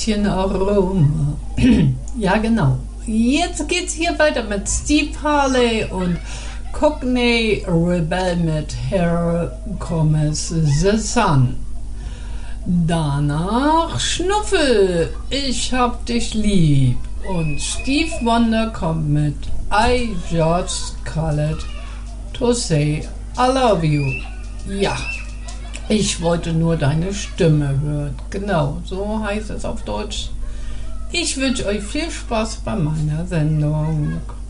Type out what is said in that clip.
bisschen Aroma. Ja, genau. Jetzt geht's hier weiter mit Steve Harley und Cockney Rebel mit Here Comes the Sun. Danach Schnuffel, ich hab dich lieb. Und Steve Wonder kommt mit I just called to say I love you. Ja, ich wollte nur deine Stimme hören. Genau, so heißt es auf Deutsch. Ich wünsche euch viel Spaß bei meiner Sendung.